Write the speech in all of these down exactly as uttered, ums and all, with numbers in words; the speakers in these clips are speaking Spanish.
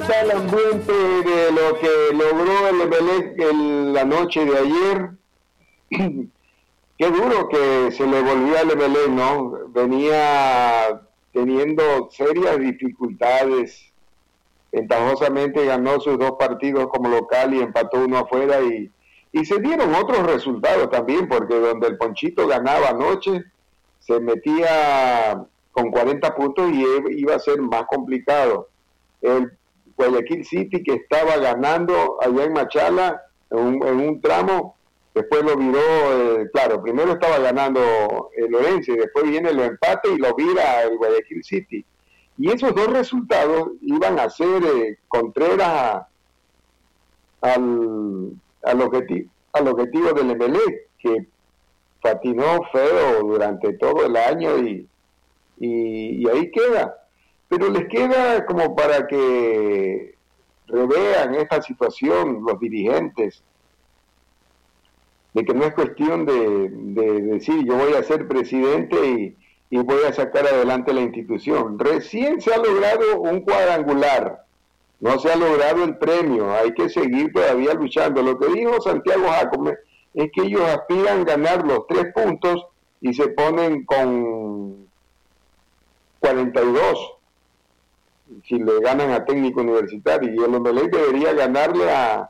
está el ambiente de lo que logró el Emelec en la noche de ayer? Qué duro que se le volvió al Emelec, ¿no? Venía teniendo serias dificultades. Ventajosamente ganó sus dos partidos como local y empató uno afuera, y, y se dieron otros resultados también, porque donde el Ponchito ganaba anoche, se metía con cuarenta puntos y iba a ser más complicado. El Guayaquil City, que estaba ganando allá en Machala en un, en un tramo, después lo viró, eh, claro, primero estaba ganando el Orense, después viene el empate y lo vira el Guayaquil City. Y esos dos resultados iban a ser eh, contreras al, al, objetivo, al objetivo del Emelec, que patinó feo durante todo el año y, y, y ahí queda. Pero les queda como para que revean esta situación los dirigentes, de que no es cuestión de, de decir yo voy a ser presidente y, y voy a sacar adelante la institución. Recién se ha logrado un cuadrangular, no se ha logrado el premio, hay que seguir todavía luchando. Lo que dijo Santiago Jacome es que ellos aspiran a ganar los tres puntos y se ponen con cuarenta y dos si le ganan a Técnico Universitario, y el Emelec debería ganarle a,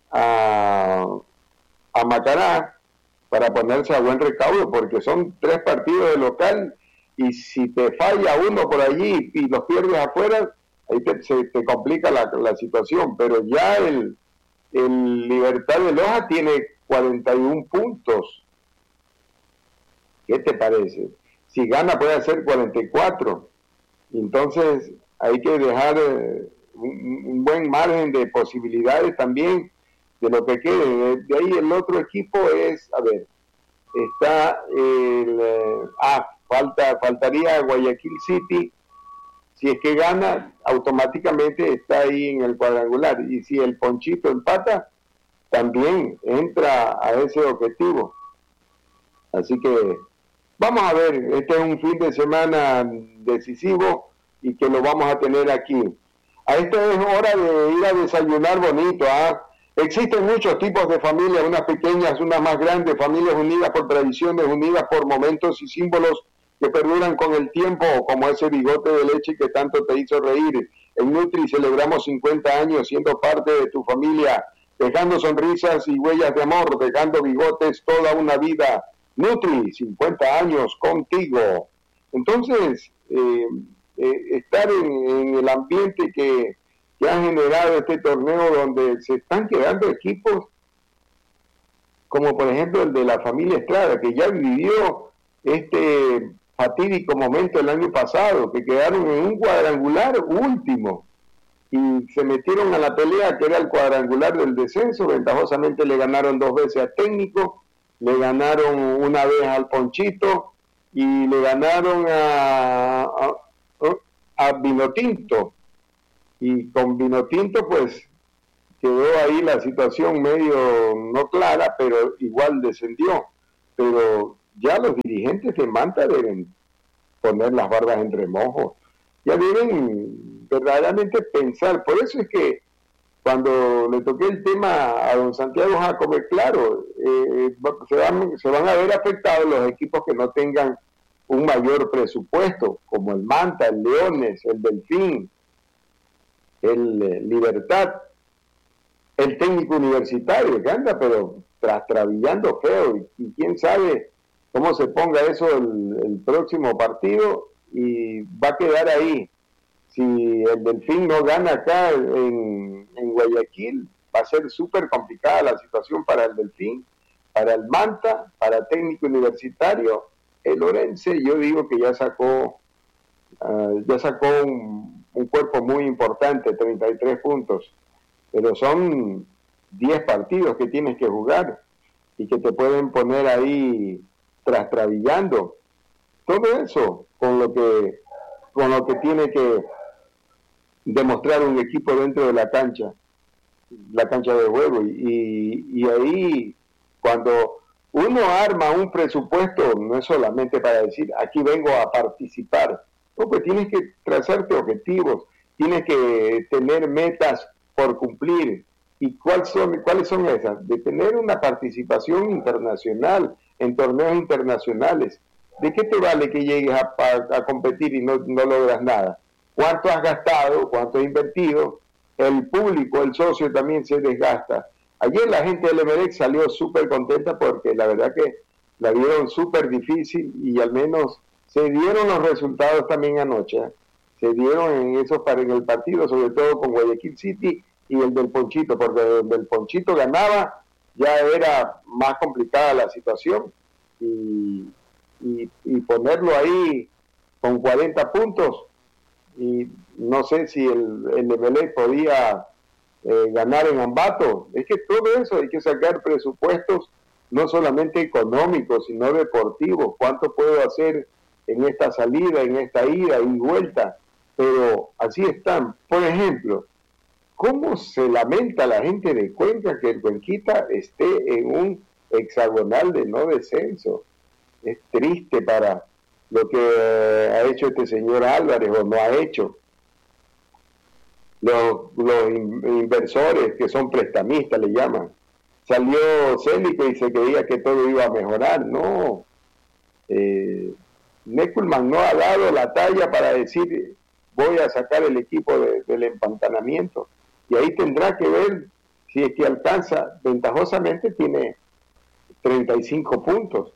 a, a Macará para ponerse a buen recaudo, porque son tres partidos de local, y si te falla uno por allí y los pierdes afuera, ahí te, se te complica la, la situación. Pero ya el, el Libertad de Loja tiene cuarenta y uno puntos. ¿Qué te parece? Si gana puede hacer cuarenta y cuatro. Entonces hay que dejar eh, un, un buen margen de posibilidades también de lo que quede. De, de ahí el otro equipo es, a ver, está el, eh, ah, falta, faltaría Guayaquil City. Si es que gana, automáticamente está ahí en el cuadrangular, y si el Ponchito empata, también entra a ese objetivo. Así que vamos a ver, este es un fin de semana decisivo y que lo vamos a tener aquí. A esta es hora de ir a desayunar bonito, ¿ah? Existen muchos tipos de familias, unas pequeñas, unas más grandes, familias unidas por tradiciones, unidas por momentos y símbolos que perduran con el tiempo, como ese bigote de leche que tanto te hizo reír. En Nutri celebramos cincuenta años siendo parte de tu familia, dejando sonrisas y huellas de amor, dejando bigotes toda una vida. Nutri, cincuenta años contigo. Entonces, eh, eh, estar en, en el ambiente que, que ha generado este torneo, donde se están quedando equipos como por ejemplo el de la familia Estrada, que ya vivió este fatídico momento el año pasado, que quedaron en un cuadrangular último y se metieron a la pelea que era el cuadrangular del descenso. Ventajosamente le ganaron dos veces a Técnico, le ganaron una vez al Ponchito y le ganaron a, a, a Vinotinto, y con Vinotinto pues quedó ahí la situación medio no clara, pero igual descendió. Pero ya los dirigentes de Manta deben poner las barbas en remojo, ya deben verdaderamente pensar. Por eso es que cuando le toqué el tema a don Santiago Jacome, claro, eh, se, van, se van a ver afectados los equipos que no tengan un mayor presupuesto, como el Manta, el Leones, el Delfín, el eh, Libertad, el Técnico Universitario, que anda pero trastrabillando feo, y, y quién sabe cómo se ponga eso el, el próximo partido, y va a quedar ahí. Si el Delfín no gana acá en, en Guayaquil, va a ser súper complicada la situación para el Delfín, para el Manta, para Técnico Universitario. El Orense, yo digo que ya sacó uh, ya sacó un, un cuerpo muy importante, treinta y tres puntos, pero son diez partidos que tienes que jugar y que te pueden poner ahí trastrabillando. Todo eso con lo que con lo que tiene que demostrar un equipo dentro de la cancha, la cancha de juego, y, y ahí cuando uno arma un presupuesto, no es solamente para decir aquí vengo a participar, no, pues tienes que trazarte objetivos, tienes que tener metas por cumplir. ¿Y cuáles son, cuáles son esas? De tener una participación internacional en torneos internacionales. ¿De qué te vale que llegues a, a, a competir y no, no logras nada? ¿Cuánto has gastado? ¿Cuánto has invertido? El público, el socio también se desgasta. Ayer la gente del Emelec salió súper contenta porque la verdad que la vieron súper difícil y al menos se dieron los resultados también anoche. ¿eh? Se dieron en esos en el partido, sobre todo con Guayaquil City y el del Ponchito, porque el del Ponchito ganaba, ya era más complicada la situación y, y, y ponerlo ahí con cuarenta puntos, y no sé si el, el Emelec podía eh, ganar en Ambato. Es que todo eso hay que sacar presupuestos no solamente económicos sino deportivos. ¿Cuánto puedo hacer en esta salida, en esta ida y vuelta? Pero así están. Por ejemplo, ¿cómo se lamenta la gente de Cuenca que el Cuenquita esté en un hexagonal de no descenso? Es triste para lo que ha hecho este señor Álvarez o no ha hecho. Los, los inversores que son prestamistas le llaman. Salió Célico y se creía que todo iba a mejorar. No. Eh, Neckelman no ha dado la talla para decir voy a sacar el equipo de, del empantanamiento. Y ahí tendrá que ver si es que alcanza. Ventajosamente tiene treinta y cinco puntos.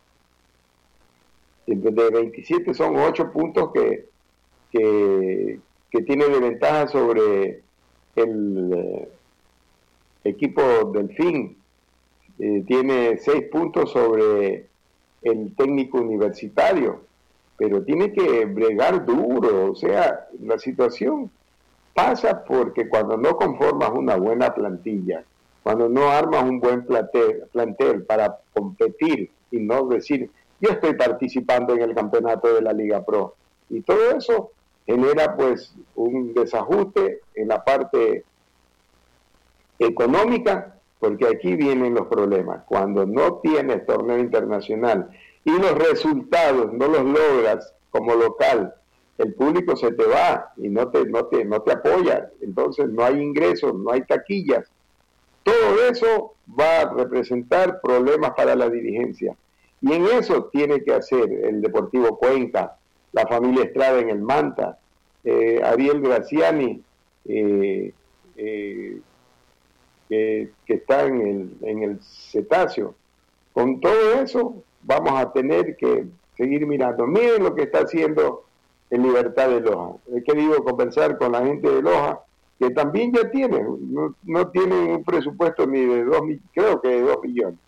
De veintisiete son ocho puntos que, que, que tiene de ventaja sobre el eh, equipo Delfín. Eh, tiene seis puntos sobre el técnico universitario, pero tiene que bregar duro. O sea, la situación pasa porque cuando no conformas una buena plantilla, cuando no armas un buen plantel, plantel para competir y no decir yo estoy participando en el campeonato de la Liga Pro, y todo eso genera pues un desajuste en la parte económica, porque aquí vienen los problemas. Cuando no tienes torneo internacional y los resultados no los logras como local, el público se te va y no te, no te, no te apoya, entonces no hay ingresos, no hay taquillas. Todo eso va a representar problemas para la dirigencia. Y en eso tiene que hacer el Deportivo Cuenca, la familia Estrada en el Manta, eh, Ariel Graciani, eh, eh, que, que está en el, en el Cetáceo. Con todo eso vamos a tener que seguir mirando. Miren lo que está haciendo en Libertad de Loja. He querido conversar con la gente de Loja, que también ya tiene, no, no tienen un presupuesto ni de dos, creo que de dos millones.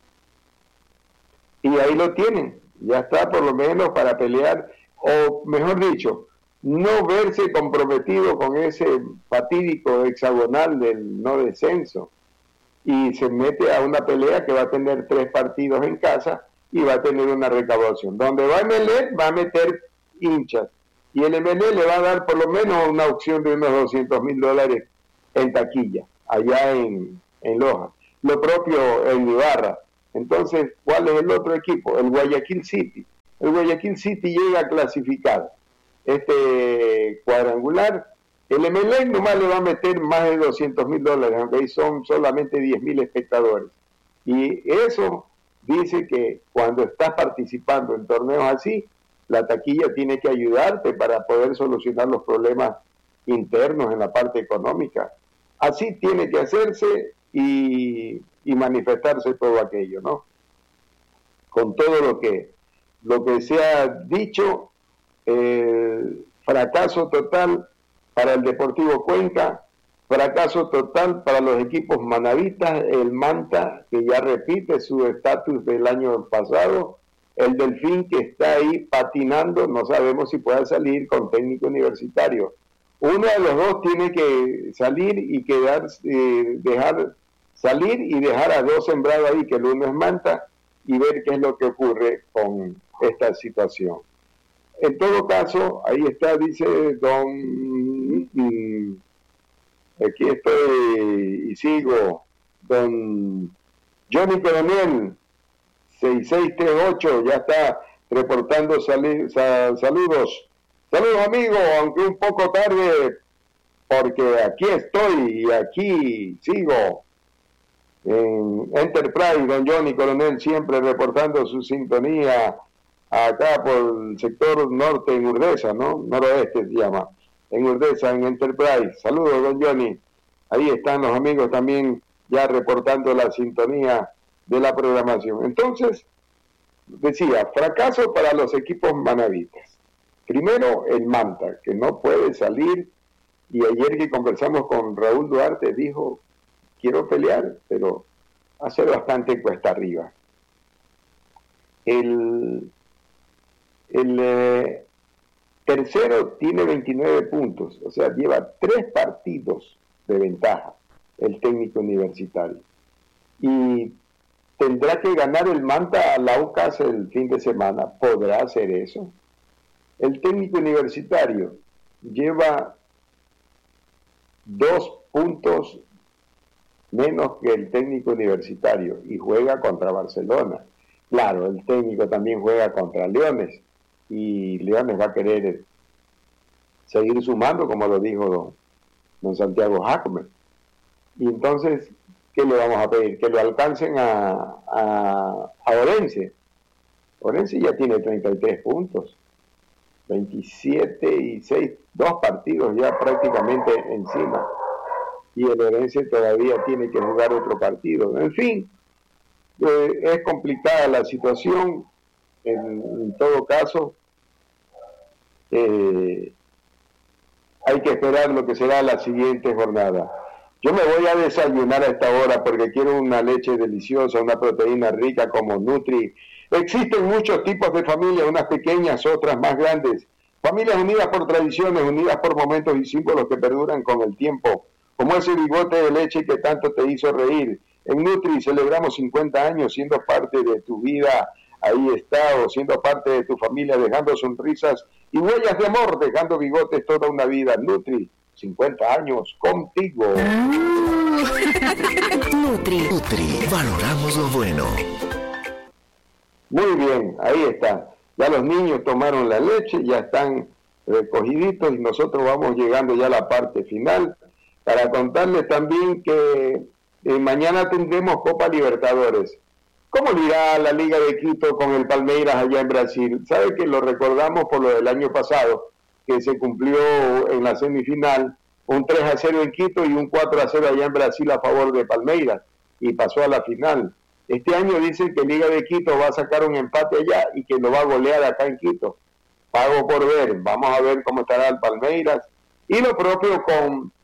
Y ahí lo tienen, ya está por lo menos para pelear, o mejor dicho, no verse comprometido con ese fatídico hexagonal del no descenso, y se mete a una pelea que va a tener tres partidos en casa y va a tener una recaudación. Donde va Emelec va a meter hinchas, y el Emelec le va a dar por lo menos una opción de unos doscientos mil dólares en taquilla, allá en, en Loja. Lo propio en Ibarra. Entonces, ¿cuál es el otro equipo? El Guayaquil City. El Guayaquil City llega a clasificar este cuadrangular. El Emelec nomás le va a meter más de doscientos mil dólares, aunque ahí son solamente diez mil espectadores. Y eso dice que cuando estás participando en torneos así, la taquilla tiene que ayudarte para poder solucionar los problemas internos en la parte económica. Así tiene que hacerse y, y manifestarse todo aquello, ¿no? Con todo lo que, lo que se ha dicho, eh, fracaso total para el Deportivo Cuenca, fracaso total para los equipos manavitas, el Manta, que ya repite su estatus del año pasado, el Delfín, que está ahí patinando, no sabemos si pueda salir con técnico universitario. Uno de los dos tiene que salir y quedar, eh, dejar salir y dejar a dos sembrados ahí, que el uno es Manta, y ver qué es lo que ocurre con esta situación. En todo caso, ahí está, dice don, mm, aquí estoy y sigo, don Johnny Coronel, seis seis tres ocho, ya está reportando sali, sa, saludos. Saludos amigos, aunque un poco tarde, porque aquí estoy y aquí sigo en Enterprise, don Johnny Coronel, siempre reportando su sintonía acá por el sector norte en Urdesa, ¿no? Noroeste se llama, en Urdesa, en Enterprise. Saludos, don Johnny. Ahí están los amigos también ya reportando la sintonía de la programación. Entonces, decía, fracaso para los equipos manavitas. Primero, el Manta, que no puede salir, y ayer que conversamos con Raúl Duarte, dijo, quiero pelear, pero hacer bastante cuesta arriba. El, el eh, tercero tiene veintinueve puntos, o sea, lleva tres partidos de ventaja el técnico universitario. Y tendrá que ganar el Manta a la U C A S el fin de semana. ¿Podrá hacer eso? El técnico universitario lleva dos puntos menos que el técnico universitario y juega contra Barcelona. Claro, el técnico también juega contra Leones y Leones va a querer seguir sumando, como lo dijo don, don Santiago Jacome. Y entonces, ¿qué le vamos a pedir? Que lo alcancen a, a, a Orense. Orense ya tiene treinta y tres puntos, veintisiete y seis, dos partidos ya prácticamente encima. Y el Orense todavía tiene que jugar otro partido. En fin, eh, es complicada la situación. En, en todo caso, eh, hay que esperar lo que será la siguiente jornada. Yo me voy a desayunar a esta hora porque quiero una leche deliciosa, una proteína rica como Nutri. Existen muchos tipos de familias, unas pequeñas, otras más grandes. Familias unidas por tradiciones, unidas por momentos y símbolos que perduran con el tiempo, como ese bigote de leche que tanto te hizo reír. En Nutri celebramos cincuenta años siendo parte de tu vida, ahí está, o siendo parte de tu familia, dejando sonrisas y huellas de amor, dejando bigotes toda una vida. Nutri, cincuenta años contigo. Nutri. Nutri, valoramos lo bueno. Muy bien, ahí está. Ya los niños tomaron la leche, ya están recogiditos y nosotros vamos llegando ya a la parte final para contarles también que eh, mañana tendremos Copa Libertadores. ¿Cómo le irá la Liga de Quito con el Palmeiras allá en Brasil? ¿Sabe que lo recordamos por lo del año pasado, que se cumplió en la semifinal un tres a cero en Quito y un cuatro a cero allá en Brasil a favor de Palmeiras y pasó a la final? Este año dicen que Liga de Quito va a sacar un empate allá y que lo va a golear acá en Quito. Pago por ver, vamos a ver cómo estará el Palmeiras. Y lo propio con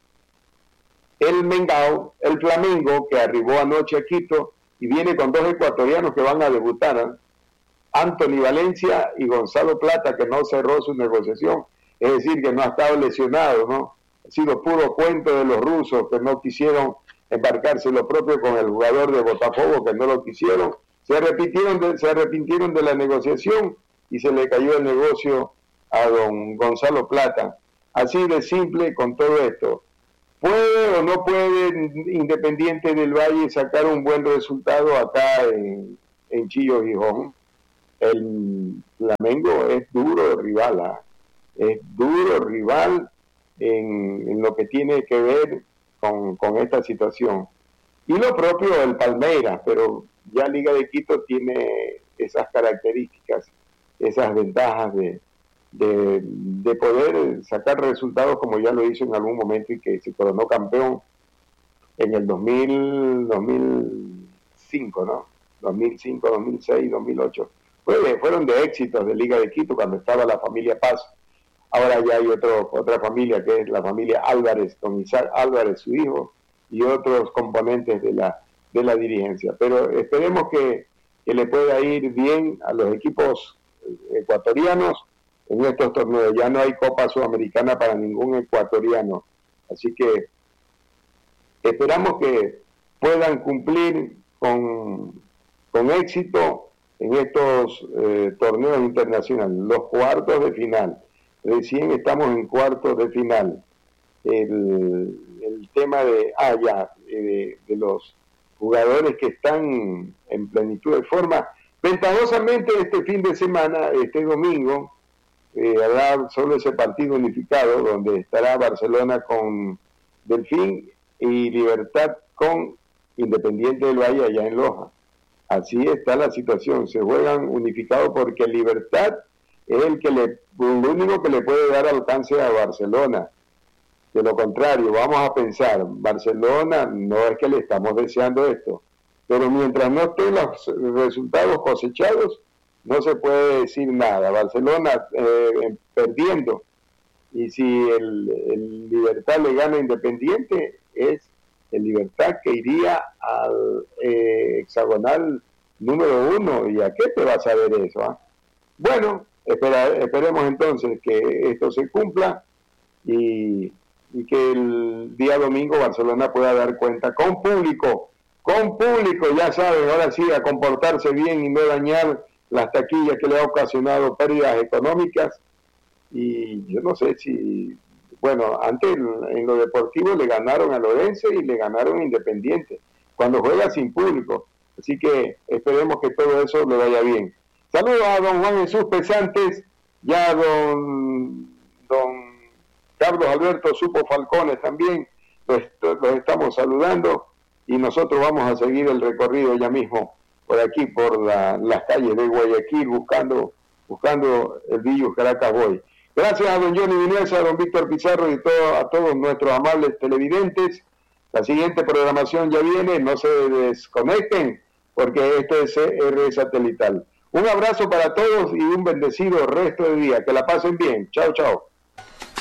el Mengao, el Flamengo, que arribó anoche a Quito y viene con dos ecuatorianos que van a debutar, ¿eh? Anthony Valencia y Gonzalo Plata, que no cerró su negociación, es decir, que no ha estado lesionado, ¿no? Ha sido puro cuento de los rusos que no quisieron embarcarse, lo propio con el jugador de Botafogo, que no lo quisieron, se arrepintieron de, se arrepintieron de la negociación y se le cayó el negocio a don Gonzalo Plata. Así de simple con todo esto. ¿Puede o no puede Independiente del Valle sacar un buen resultado acá en, en Chillo Gijón? El Flamengo es duro rival, ¿eh? Es duro rival en, en lo que tiene que ver con, con esta situación. Y lo propio el Palmeiras, pero ya Liga de Quito tiene esas características, esas ventajas de, de, de poder sacar resultados como ya lo hizo en algún momento y que se coronó campeón en el dos mil, dos mil cinco, ¿no? dos mil cinco, dos mil seis, dos mil ocho. Fue, fueron de éxitos de Liga de Quito cuando estaba la familia Paz. Ahora ya hay otro, otra familia que es la familia Álvarez, con Isaac Álvarez, su hijo, y otros componentes de la, de la dirigencia. Pero esperemos que, que le pueda ir bien a los equipos ecuatorianos en estos torneos. Ya no hay Copa Sudamericana para ningún ecuatoriano. Así que esperamos que puedan cumplir con, con éxito en estos eh, torneos internacionales, los cuartos de final. Recién estamos en cuartos de final. El, el tema de, ah, ya, de, de los jugadores que están en plenitud de forma. Ventajosamente este fin de semana, este domingo, eh, habrá solo ese partido unificado donde estará Barcelona con Delfín y Libertad con Independiente del Valle allá en Loja. Así está la situación, se juegan unificados porque Libertad es el que le, lo único que le puede dar alcance a Barcelona. De lo contrario, vamos a pensar, Barcelona no es que le estamos deseando esto, pero mientras no estén los resultados cosechados, no se puede decir nada. Barcelona eh, perdiendo, y si el, el Libertad le gana a Independiente, es el Libertad que iría al eh, hexagonal número uno. ¿Y a qué te vas a ver eso? ¿eh? Bueno, espera, esperemos entonces que esto se cumpla y, y que el día domingo Barcelona pueda dar cuenta con público, con público, ya saben, ahora sí, a comportarse bien y no dañar las taquillas que le ha ocasionado pérdidas económicas. Y yo no sé si, bueno, antes en lo deportivo le ganaron a Lorense y le ganaron a Independiente, cuando juega sin público. Así que esperemos que todo eso le vaya bien. Saludos a don Juan Jesús Pesantes, ya don, don Carlos Alberto Supo Falcones también, los, los estamos saludando y nosotros vamos a seguir el recorrido ya mismo por aquí, por la, las calles de Guayaquil, buscando buscando el Villos Caracas Boy. Gracias a don Johnny Vinuesa, a don Víctor Pizarro y todo, a todos nuestros amables televidentes. La siguiente programación ya viene, no se desconecten, porque esto es C R Satelital. Un abrazo para todos y un bendecido resto de día. Que la pasen bien. Chao, chao.